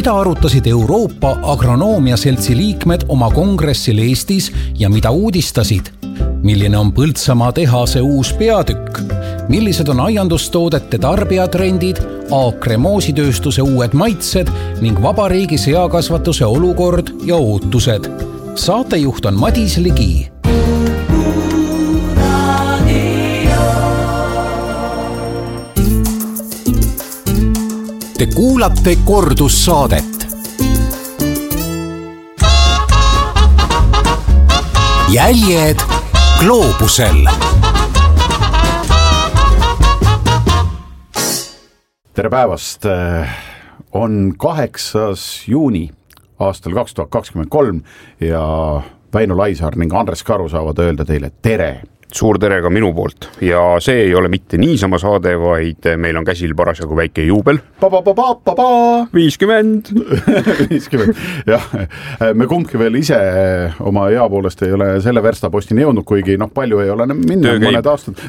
mida arutasid Euroopa Agronoomia Seltsi liikmed oma kongressil Eestis ja mida uudistasid? Milline on Põltsamaa tehase uus peatükk? Millised on aiandustoodete tarbijatrendid, Aakre moositööstuse uued maitsed ning vabariigi seakasvatuse olukord ja ootused? Saatejuht on Madis Ligi. Te kuulate kordussaadet. Jäljed gloobusel. Tere päevast! On 8. juuni aastal 2023 ja Väino Laisaar ning Andres Karu saavad öelda teile tere! Suur tere ka minu poolt ja see ei ole mitte niisama saade, vaid meil on käsil parasjagu väike juubel. 50! 50, jah. Me kumbki veel ise oma ea poolest ei ole selle verstapostini jõudnud, kuigi palju ei ole minna mõned aastad.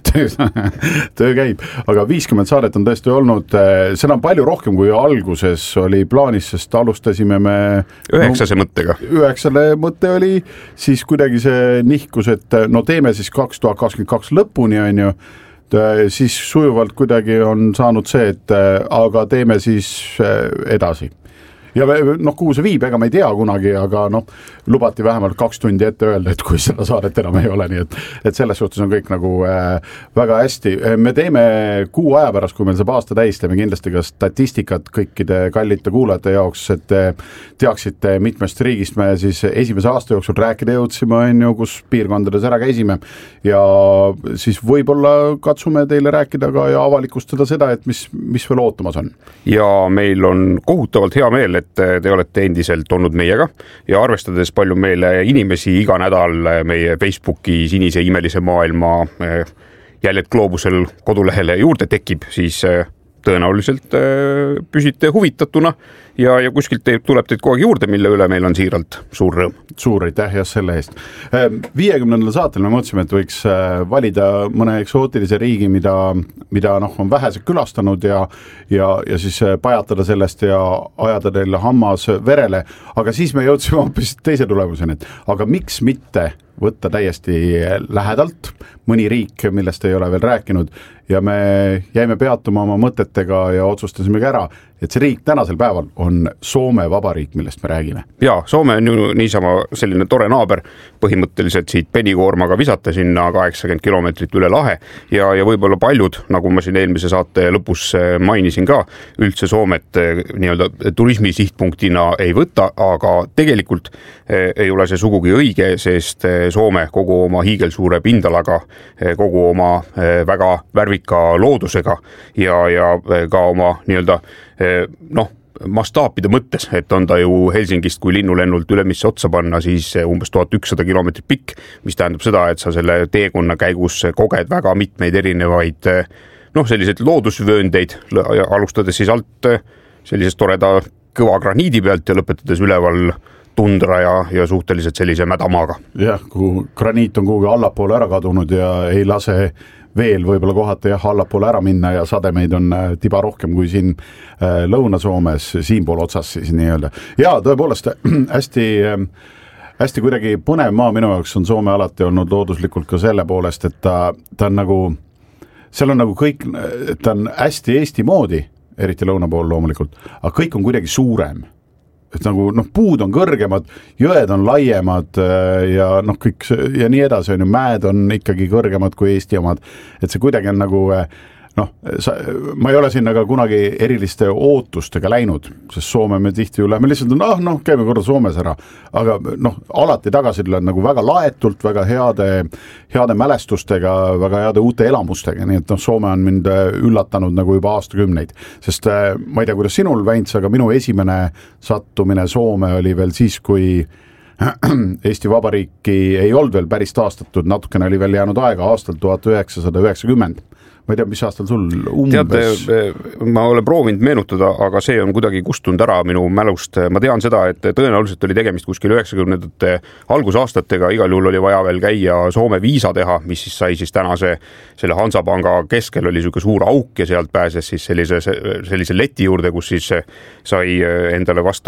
Töö käib, aga 50 saadet on tõesti olnud. Seda on palju rohkem, kui alguses oli plaanis, sest alustasime me 9. mõttega. 9. mõte oli, siis kuidagi see nihkus, et teeme siis 2022 lõpuni, on ju, siis sujuvalt kuidagi on saanud see, et aga teeme siis edasi. Ja kuhu see viib, ega me ei tea kunagi, aga lubati vähemalt 2 tundi ette öelda, et kui seda saadet enam ei ole, nii et selles suhtes on kõik nagu väga hästi. Me teeme kuu aja pärast, kui meil saab aasta täis, teeme kindlasti ka statistikat kõikide kallite kuulajate jaoks, et teaksite mitmest riigist me siis esimese aasta jooksul rääkida jõudsime, on ju, kus piirkondades ära käisime ja siis võib-olla katsume teile rääkida ka ja avalikustada seda, et mis veel ootamas on. Ja meil on kohutavalt hea meel, et te olete endiselt olnud meiega ja arvestades palju meile inimesi iga nädal meie Facebooki sinise imelise maailma Jäljed gloobusel kodulehele juurde tekib, siis tõenäoliselt püsite huvitatuna ja kuskilt tuleb teid kogu aeg juurde, mille üle meil on siiralt suur rõõm. Suur aitäh ja selle eest. 50. saatel me mõtlesime, et võiks valida mõne eksootilise riigi, mida on vähesed külastanud ja siis pajatada sellest ja ajada teile hammas verele, aga siis me jõudsime hoopis teise tulemuseni, et aga miks mitte võtta täiesti lähedalt mõni riik, millest ei ole veel rääkinud ja me jäime peatuma oma mõtetega ja otsustasime ära, et see riik tänasel päeval on Soome Vabariik, millest me räägime. Ja, Soome on ju niisama selline tore naaber, põhimõtteliselt siit penikoormaga visata sinna 80 kilomeetrit üle lahe ja võib-olla paljud, nagu ma siin eelmise saate lõpus mainisin ka, üldse Soomet nii-öelda turismi sihtpunktina ei võta, aga tegelikult ei ole see sugugi õige, sest Soome kogu oma hiigelsuure pindalaga, kogu oma väga värvika loodusega ja ka oma nii-öelda mastaapide mõttes, et on ta ju Helsingist kui linnulennult ülemisse otsa panna, siis umbes 1100 kilomeetrit pikk, mis tähendab seda, et sa selle teekonna käigus koged väga mitmeid erinevaid selliseid loodusvööndeid, alustades siis alt sellisest toreda kõva graniidi pealt ja lõpetades üleval tundra ja suhteliselt sellise mädamaaga. Jah, kui graniit on kuhugi allapoole ära kadunud ja ei lase veel võib-olla kohata allapoole ära minna ja sademeid on tiba rohkem kui siin Lõuna-Soomes, siinpool otsas siis nii-öelda. Ja tõepoolest hästi kuidagi põnev maa minu jaoks on Soome alati olnud looduslikult ka selle poolest, et ta on nagu, seal on nagu kõik, ta on hästi Eesti moodi, eriti lõuna pool loomulikult, aga kõik on kuidagi suurem. Et nagu, puud on kõrgemad, jõed on laiemad ja kõik ja nii edasi on ju, mäed on ikkagi kõrgemad kui Eesti omad, et see kuidagi on nagu ma ei ole sinna ka kunagi eriliste ootustega läinud, sest Soome me tihti ju läheme lihtsalt, käime korda Soomes ära, aga alati tagasi tuleb nagu väga laetult, väga heade mälestustega, väga heade uute elamustega, nii et Soome on mind üllatanud nagu juba aastakümneid, sest ma ei tea, kuidas sinul, Väints, aga minu esimene sattumine Soome oli veel siis, kui Eesti Vabariiki ei olnud veel päris taastatud, natukene oli veel jäänud aega aastal 1990. Ma ei tea, mis aastal sul umbes? Tead, ma olen proovinud meenutada, aga see on kuidagi kustunud ära minu mälust. Ma tean seda, et tõenäoliselt oli tegemist kuskil 90-ndate algusaastatega, igal juhul oli vaja veel käia Soome viisa teha, mis siis sai siis tänase selle Hansapanga keskel oli selline suur auk ja sealt pääses siis sellise leti juurde, kus siis sai endale